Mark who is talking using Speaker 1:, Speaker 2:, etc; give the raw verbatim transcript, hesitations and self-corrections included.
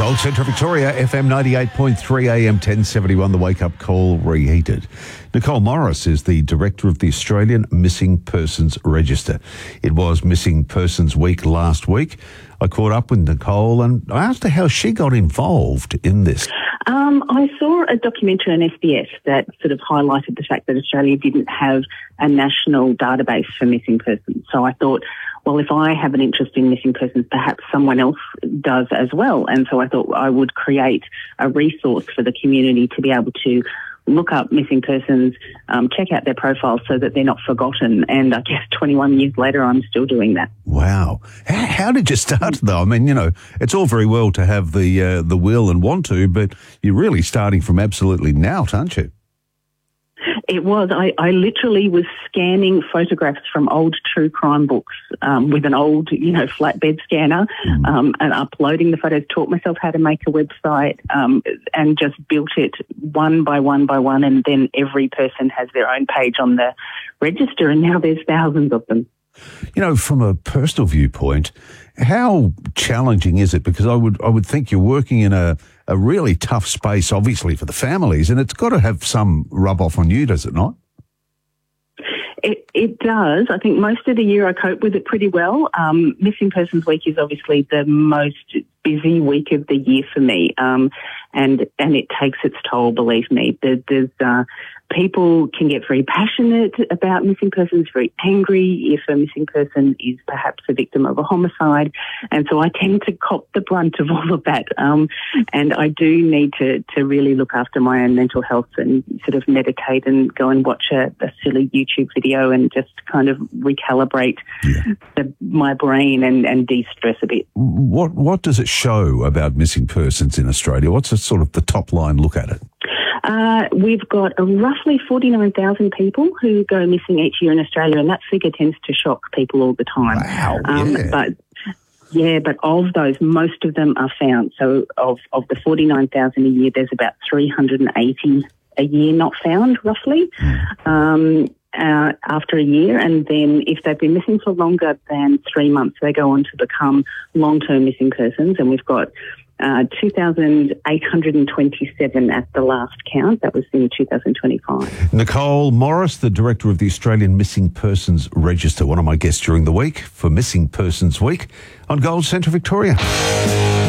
Speaker 1: Gold Centre Victoria, F M ninety-eight point three, A M ten seventy-one, the wake-up call reheated. Nicole Morris is the director of the Australian Missing Persons Register. It was Missing Persons Week last week. I caught up with Nicole and I asked her how she got involved in this.
Speaker 2: Um, I saw a documentary on S B S that sort of highlighted the fact that Australia didn't have a national database for missing persons. So I thought, well, if I have an interest in missing persons, perhaps someone else does as well. And so I thought I would create a resource for the community to be able to look up missing persons, um, check out their profiles so that they're not forgotten. And I guess twenty-one years later, I'm still doing that.
Speaker 1: Wow. How, how did you start, though? I mean, you know, it's all very well to have the uh, the will and want to, but you're really starting from absolutely nout, aren't you?
Speaker 2: It was. I, I literally was scanning photographs from old true crime books um, with an old, you know, flatbed scanner mm. um, and uploading the photos, taught myself how to make a website um, and just built it one by one by one. And then every person has their own page on the register, and now there's thousands of them.
Speaker 1: You know, from a personal viewpoint, how challenging is it? Because I would I would think you're working in a, a really tough space, obviously, for the families, and it's got to have some rub off on you, does it not?
Speaker 2: It, it does. I think most of the year I cope with it pretty well. Um, Missing Persons Week is obviously the most busy week of the year for me, um, and and it takes its toll, believe me. There, there's uh, people can get very passionate about missing persons, very angry if a missing person is perhaps a victim of a homicide, and so I tend to cop the brunt of all of that. Um, and I do need to to really look after my own mental health and sort of meditate and go and watch a, a silly YouTube video and just kind of recalibrate yeah. the, my brain and, and de-stress a bit.
Speaker 1: What what does it show about missing persons in Australia? What's a sort of the top line look at it?
Speaker 2: Uh, we've got a roughly forty-nine thousand people who go missing each year in Australia, and that figure tends to shock people all the time.
Speaker 1: Wow,
Speaker 2: um,
Speaker 1: yeah.
Speaker 2: But, yeah, but of those, most of them are found. So of, of the forty-nine thousand a year, there's about three hundred eighty a year not found, roughly. Mm. Um, Uh, after a year, and then if they've been missing for longer than three months, they go on to become long-term missing persons, and we've got uh, two thousand eight hundred twenty-seven at the last count. That was in two thousand twenty-five.
Speaker 1: Nicole Morris, the director of the Australian Missing Persons Register, one of my guests during the week for Missing Persons Week on Gold Centre Victoria.